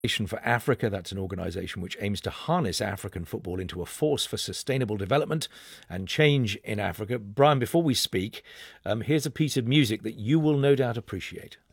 For Africa, that's an organisation which aims to harness African football into a force for sustainable development and change in Africa. Brian, before we speak, here's a piece of music that you will no doubt appreciate.